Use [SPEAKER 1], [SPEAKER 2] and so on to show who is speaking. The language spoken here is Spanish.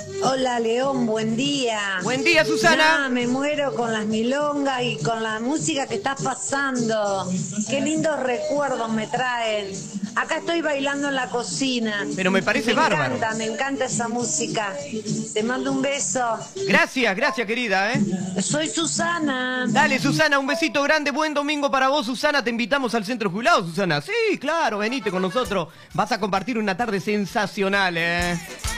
[SPEAKER 1] Hola León, buen día.
[SPEAKER 2] Buen día, Susana.
[SPEAKER 1] Me muero con las milongas y con la música que estás pasando. Qué lindos recuerdos me traen. Acá estoy bailando en la cocina.
[SPEAKER 2] Pero me parece bárbaro.
[SPEAKER 1] Me encanta esa música. Te mando un beso.
[SPEAKER 2] Gracias, querida,
[SPEAKER 1] Soy Susana.
[SPEAKER 2] Dale, Susana, un besito grande, buen domingo para vos, Susana. Te invitamos al Centro Jubilado, Susana. Sí, claro, venite con nosotros. Vas a compartir una tarde sensacional,